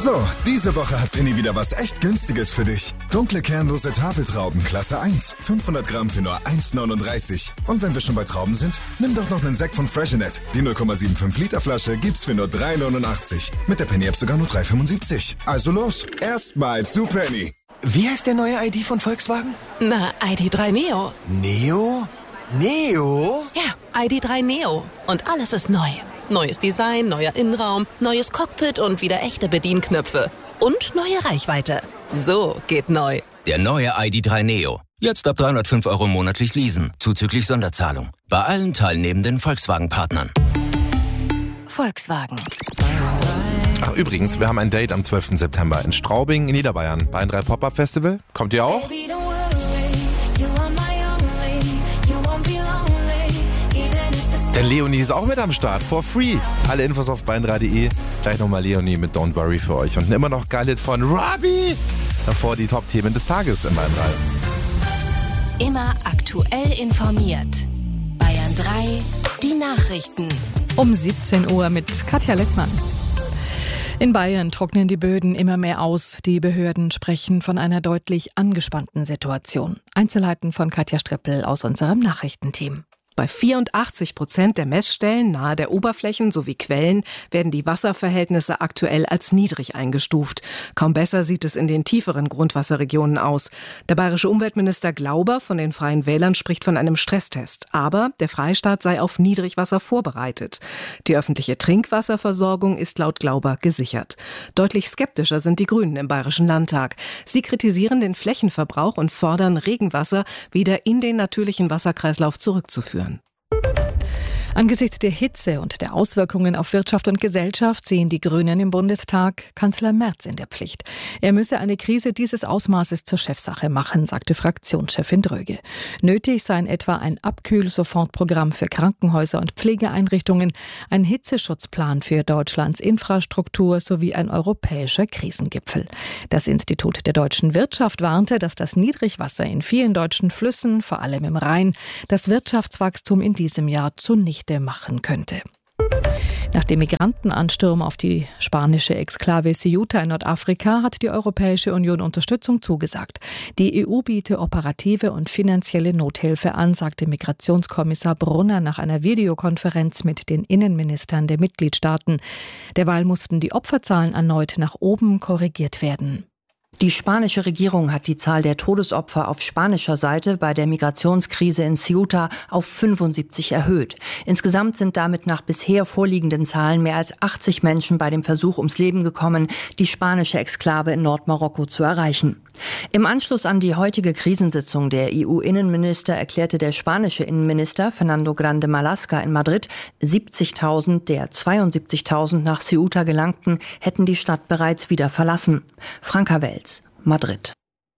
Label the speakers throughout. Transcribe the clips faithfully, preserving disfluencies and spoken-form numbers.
Speaker 1: So, diese Woche hat Penny wieder was echt Günstiges für dich. Dunkle kernlose Tafeltrauben Klasse eins. fünfhundert Gramm für nur eins neununddreißig. Und wenn wir schon bei Trauben sind, nimm doch noch einen Sekt von Freshenet. Die null Komma fünfundsiebzig Liter Flasche gibt's für nur drei neunundachtzig. Mit der Penny-App sogar nur drei fünfundsiebzig. Also los, erstmal zu Penny.
Speaker 2: Wie heißt der neue I D von Volkswagen?
Speaker 3: Na, I D drei Neo.
Speaker 2: Neo? Neo?
Speaker 3: Ja, I D drei Neo. Und alles ist neu. Neues Design, neuer Innenraum, neues Cockpit und wieder echte Bedienknöpfe. Und neue Reichweite. So geht neu.
Speaker 4: Der neue I D drei Neo. Jetzt ab dreihundertfünf Euro monatlich leasen, zuzüglich Sonderzahlung. Bei allen teilnehmenden Volkswagen-Partnern.
Speaker 3: Volkswagen.
Speaker 5: Ach, übrigens, wir haben ein Date am zwölften September in Straubing in Niederbayern. Bayern drei Pop-Up Festival. Kommt ihr auch? Denn Leonie ist auch mit am Start, for free. Alle Infos auf bayern drei punkt de. Gleich nochmal Leonie mit Don't Worry für euch. Und immer noch geil Hit von Robbie. Davor die Top-Themen des Tages in Bayern drei.
Speaker 6: Immer aktuell informiert. Bayern drei, die Nachrichten.
Speaker 7: Um siebzehn Uhr mit Katja Leckmann. In Bayern trocknen die Böden immer mehr aus. Die Behörden sprechen von einer deutlich angespannten Situation. Einzelheiten von Katja Strippel aus unserem Nachrichtenteam.
Speaker 8: Bei vierundachtzig Prozent der Messstellen nahe der Oberflächen sowie Quellen werden die Wasserverhältnisse aktuell als niedrig eingestuft. Kaum besser sieht es in den tieferen Grundwasserregionen aus. Der bayerische Umweltminister Glauber von den Freien Wählern spricht von einem Stresstest. Aber der Freistaat sei auf Niedrigwasser vorbereitet. Die öffentliche Trinkwasserversorgung ist laut Glauber gesichert. Deutlich skeptischer sind die Grünen im Bayerischen Landtag. Sie kritisieren den Flächenverbrauch und fordern, Regenwasser wieder in den natürlichen Wasserkreislauf zurückzuführen.
Speaker 7: Angesichts der Hitze und der Auswirkungen auf Wirtschaft und Gesellschaft sehen die Grünen im Bundestag Kanzler Merz in der Pflicht. Er müsse eine Krise dieses Ausmaßes zur Chefsache machen, sagte Fraktionschefin Dröge. Nötig seien etwa ein Abkühl-Sofortprogramm für Krankenhäuser und Pflegeeinrichtungen, ein Hitzeschutzplan für Deutschlands Infrastruktur sowie ein europäischer Krisengipfel. Das Institut der deutschen Wirtschaft warnte, dass das Niedrigwasser in vielen deutschen Flüssen, vor allem im Rhein, das Wirtschaftswachstum in diesem Jahr zunichte machen könnte. Nach dem Migrantenansturm auf die spanische Exklave Ceuta in Nordafrika hat die Europäische Union Unterstützung zugesagt. Die E U biete operative und finanzielle Nothilfe an, sagte Migrationskommissar Brunner nach einer Videokonferenz mit den Innenministern der Mitgliedstaaten. Derweil mussten die Opferzahlen erneut nach oben korrigiert werden.
Speaker 9: Die spanische Regierung hat die Zahl der Todesopfer auf spanischer Seite bei der Migrationskrise in Ceuta auf fünfundsiebzig erhöht. Insgesamt sind damit nach bisher vorliegenden Zahlen mehr als achtzig Menschen bei dem Versuch ums Leben gekommen, die spanische Exklave in Nordmarokko zu erreichen. Im Anschluss an die heutige Krisensitzung der E U-Innenminister erklärte der spanische Innenminister Fernando Grande Marlaska in Madrid, siebzigtausend der zweiundsiebzigtausend nach Ceuta gelangten, hätten die Stadt bereits wieder verlassen. Franka Welz, Madrid.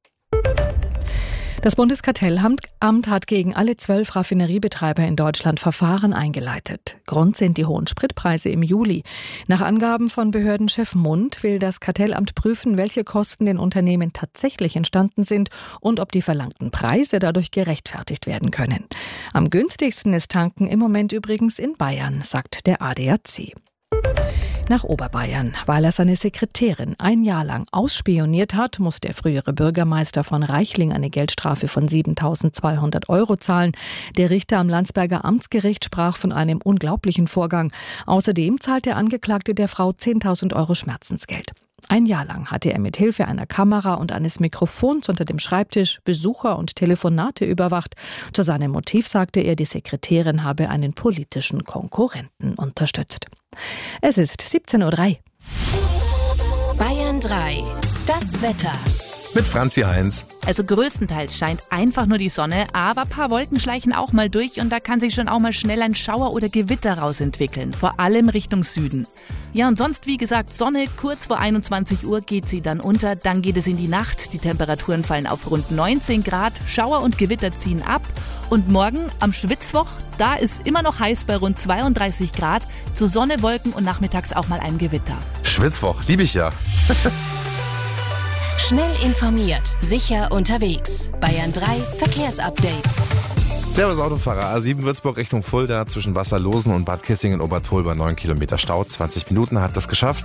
Speaker 7: Das Bundeskartellamt hat gegen alle zwölf Raffineriebetreiber in Deutschland Verfahren eingeleitet. Grund sind die hohen Spritpreise im Juli. Nach Angaben von Behördenchef Mund will das Kartellamt prüfen, welche Kosten den Unternehmen tatsächlich entstanden sind und ob die verlangten Preise dadurch gerechtfertigt werden können. Am günstigsten ist Tanken im Moment übrigens in Bayern, sagt der A D A C. Nach Oberbayern. Weil er seine Sekretärin ein Jahr lang ausspioniert hat, muss der frühere Bürgermeister von Reichling eine Geldstrafe von siebentausendzweihundert Euro zahlen. Der Richter am Landsberger Amtsgericht sprach von einem unglaublichen Vorgang. Außerdem zahlt der Angeklagte der Frau zehntausend Euro Schmerzensgeld. Ein Jahr lang hatte er mit Hilfe einer Kamera und eines Mikrofons unter dem Schreibtisch Besucher und Telefonate überwacht. Zu seinem Motiv sagte er, die Sekretärin habe einen politischen Konkurrenten unterstützt. Es ist siebzehn Uhr drei.
Speaker 6: Bayern drei, das Wetter.
Speaker 5: Mit Franzi Heinz.
Speaker 10: Also größtenteils scheint einfach nur die Sonne, aber ein paar Wolken schleichen auch mal durch und da kann sich schon auch mal schnell ein Schauer oder Gewitter rausentwickeln, vor allem Richtung Süden. Ja, und sonst, wie gesagt, Sonne, kurz vor einundzwanzig Uhr geht sie dann unter, dann geht es in die Nacht, die Temperaturen fallen auf rund neunzehn Grad, Schauer und Gewitter ziehen ab und morgen am Schwitzwoch, da ist immer noch heiß bei rund zweiunddreißig Grad, zu Sonne, Wolken und nachmittags auch mal ein Gewitter.
Speaker 5: Schwitzwoch, liebe ich ja.
Speaker 6: Schnell informiert, sicher unterwegs. Bayern drei Verkehrsupdate.
Speaker 5: Servus Autofahrer, A sieben Würzburg Richtung Fulda zwischen Wasserlosen und Bad Kissingen-Obertol bei neun Kilometer Stau. zwanzig Minuten hat das geschafft.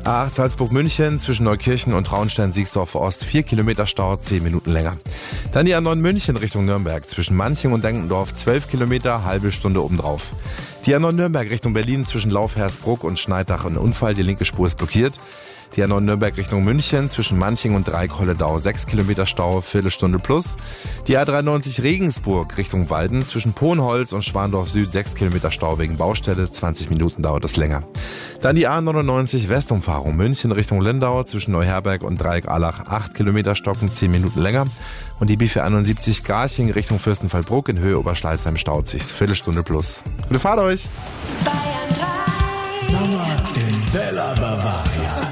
Speaker 5: A acht Salzburg-München zwischen Neukirchen und Traunstein-Siegsdorf-Ost, vier Kilometer Stau, zehn Minuten länger. Dann die A neun München Richtung Nürnberg zwischen Manching und Denkendorf, zwölf Kilometer, halbe Stunde obendrauf. Die A neun Nürnberg Richtung Berlin zwischen Lauf-Hersbruck und Schneidach, ein Unfall, die linke Spur ist blockiert. Die A neun Nürnberg Richtung München zwischen Manching und Dreieck-Holledau, sechs Kilometer Stau, Viertelstunde plus. Die A dreiundneunzig Regensburg Richtung Walden zwischen Pohnholz und Schwandorf Süd, sechs Kilometer Stau wegen Baustelle, zwanzig Minuten dauert es länger. Dann die A neunundneunzig Westumfahrung München Richtung Lindau zwischen Neuherberg und Dreieck-Allach, acht Kilometer Stocken, zehn Minuten länger. Und die B vierhunderteinundsiebzig Garching Richtung Fürstenfeldbruck in Höhe Oberschleißheim staut sich, Viertelstunde plus. Gute Fahrt euch!
Speaker 11: Sommer in Bella Bavaria.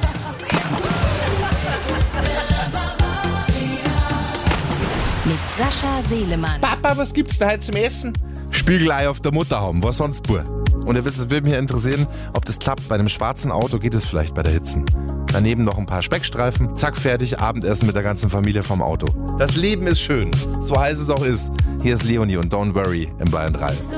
Speaker 6: Mit Sascha Selemann.
Speaker 12: Papa, was gibt's da heute zum Essen?
Speaker 5: Spiegelei auf der Mutter haben, was sonst, Bur? Und ihr wisst, es würde mich interessieren, ob das klappt. Bei einem schwarzen Auto geht es vielleicht bei der Hitzen. Daneben noch ein paar Speckstreifen, zack, fertig, Abendessen mit der ganzen Familie vom Auto. Das Leben ist schön, so heiß es auch ist. Hier ist Leonie und Don't Worry im Bayern drei.